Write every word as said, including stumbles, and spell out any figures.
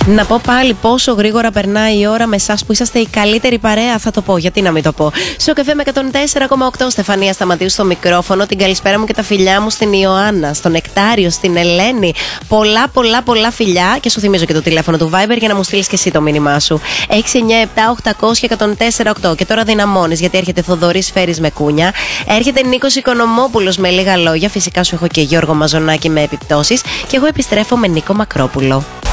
Να πω πάλι πόσο γρήγορα περνάει η ώρα με εσάς που είσαστε η καλύτερη παρέα. Θα το πω, γιατί να μην το πω. Σοκ εφ εμ εκατόν τέσσερα κόμμα οκτώ, Στεφανία Σταματίου στο μικρόφωνο. Την καλησπέρα μου και τα φιλιά μου στην Ιωάννα, στον Νεκτάριο, στην Ελένη. Πολλά, πολλά, πολλά φιλιά. Και σου θυμίζω και το τηλέφωνο του Viber για να μου στείλεις και εσύ το μήνυμά σου. έξι εννιά επτά οκτακόσια εκατόν τέσσερα οκτώ. Και τώρα δυναμώνεις, γιατί έρχεται Θοδωρής Φέρης με κούνια. Έρχεται Νίκος Οικονομόπουλος με λίγα λόγια. Φυσικά σου έχω και Γιώργο Μαζονάκη με επιπτώσεις. Και εγώ επιστρέφω με Νίκο Μακρόπουλο.